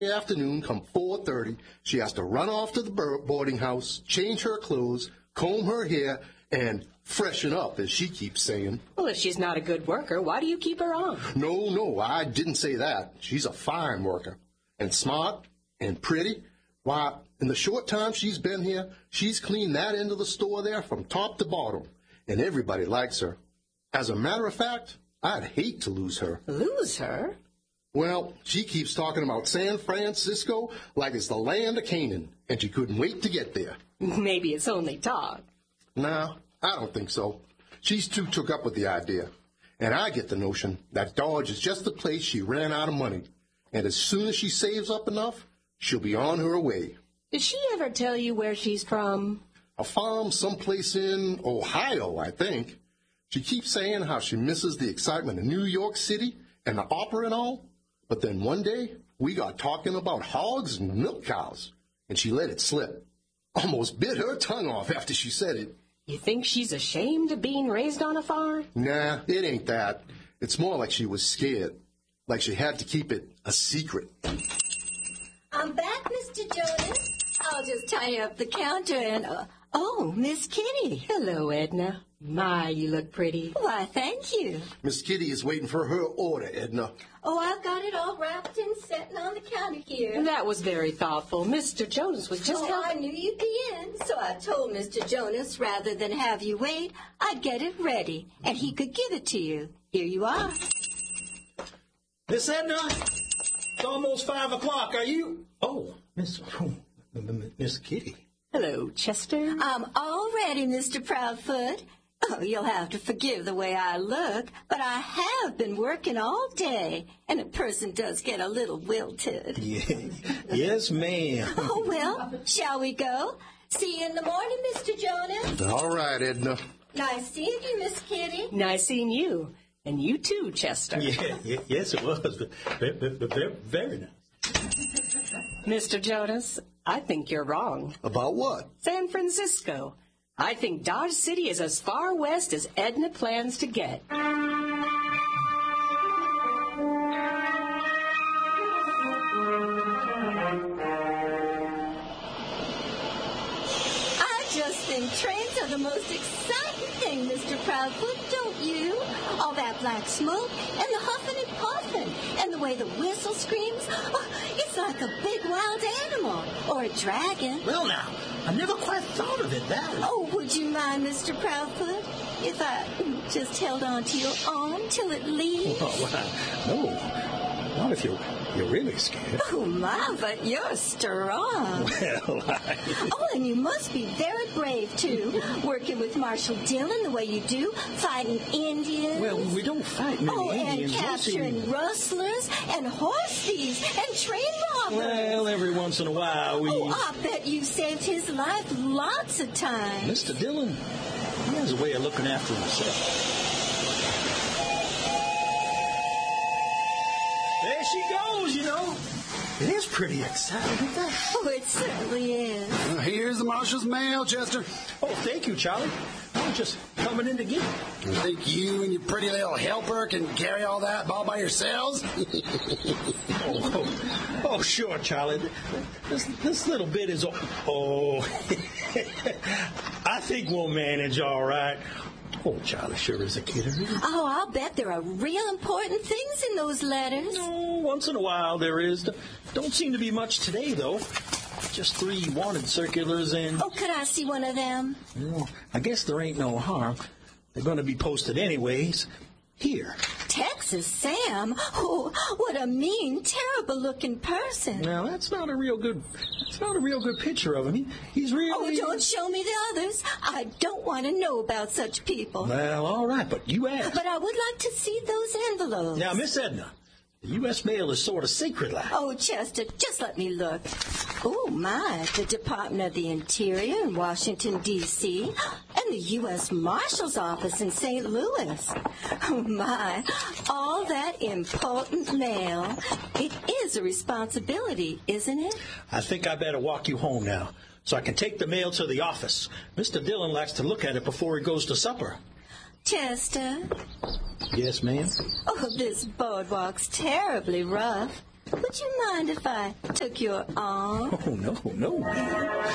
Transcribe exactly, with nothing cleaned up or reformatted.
afternoon, come four thirty, she has to run off to the boarding house, change her clothes, comb her hair, and freshen up, as she keeps saying. Well, if she's not a good worker, why do you keep her on? No, no, I didn't say that. She's a fine worker, and smart, and pretty. Why, in the short time she's been here, she's cleaned that end of the store there from top to bottom, and everybody likes her. As a matter of fact, I'd hate to lose her. Lose her? Well, she keeps talking about San Francisco like it's the land of Canaan, and she couldn't wait to get there. Maybe it's only talk. No, I don't think so. She's too took up with the idea. And I get the notion that Dodge is just the place she ran out of money. And as soon as she saves up enough, she'll be on her way. Did she ever tell you where she's from? A farm someplace in Ohio, I think. She keeps saying how she misses the excitement of New York City and the opera and all. But then one day, we got talking about hogs and milk cows, and she let it slip. Almost bit her tongue off after she said it. You think she's ashamed of being raised on a farm? Nah, it ain't that. It's more like she was scared, like she had to keep it a secret. I'm back, Mister Jonas. I'll just tie up the counter and... Uh, oh, Miss Kitty. Hello, Edna. My, you look pretty. Why, thank you. Miss Kitty is waiting for her order, Edna. Oh, I've got it all wrapped and sitting on the counter here. That was very thoughtful. Mister Jonas was just Oh, helping. I knew you'd be in, so I told Mister Jonas rather than have you wait, I'd get it ready, and he could give it to you. Here you are. Miss Edna, it's almost five o'clock. Are you? Oh, Miss oh, Miss Kitty. Hello, Chester. I'm all ready, Mister Proudfoot. Oh, you'll have to forgive the way I look, but I have been working all day, and a person does get a little wilted. Yeah. Yes, ma'am. Oh, well, shall we go? See you in the morning, Mister Jonas. All right, Edna. Nice seeing you, Miss Kitty. Nice seeing you. And you too, Chester. Yeah, yeah, yes, it was. Very, very, very nice. Mister Jonas, I think you're wrong. About what? San Francisco. I think Dodge City is as far west as Edna plans to get. I just think trains are the most exciting thing, Mister Proudfoot, don't you? All that black smoke and the huffing and puffing and the way the whistle screams. Oh, it's like a big wild animal or a dragon. Well, now, I never quite thought of it that way. Oh, would you mind, Mister Proudfoot, if I just held on to your arm till it leaves? Oh, well, no. Not if you're, you're really scared. Oh, my, but you're strong. Well, I... Oh, and you must be very brave, too, working with Marshal Dillon the way you do, fighting Indians. Well, we don't fight many Oh, Indians. and capturing rustlers and horse thieves and train robbers. Well, every once in a while we... Oh, I bet you saved his life lots of times. Mister Dillon, he has a way of looking after himself. There she goes, you know. It is pretty exciting, isn't it? Oh, it certainly is. Well, here's the marshal's mail, Chester. Oh, thank you, Charlie. I was just coming in to get it. You think you and your pretty little helper can carry all that all by yourselves? oh, oh, oh, sure, Charlie. This, this little bit is... Oh, I think we'll manage all right. Oh, Charlie sure is a kidder. Oh, I'll bet there are real important things in those letters. No, once in a while there is. Don't seem to be much today, though. Just three wanted circulars and... Oh, could I see one of them? Well, I guess there ain't no harm. They're going to be posted anyways. Here. Texas Sam? Oh, what a mean, terrible-looking person. Now, that's not a real good... That's not a real good picture of him. He, he's really... Oh, don't show me the others. I don't want to know about such people. Well, all right, but you asked. But I would like to see those envelopes. Now, Miss Edna, the U S mail is sort of secret like. Oh, Chester, just let me look. Oh, my, the Department of the Interior in Washington, D C, and the U S Marshal's Office in Saint Louis. Oh, my, all that important mail. It is a responsibility, isn't it? I think I better walk you home now, so I can take the mail to the office. Mister Dillon likes to look at it before he goes to supper. Chester? Yes, ma'am? Oh, this boardwalk's terribly rough. Would you mind if I took your arm? Oh, no, no, ma'am.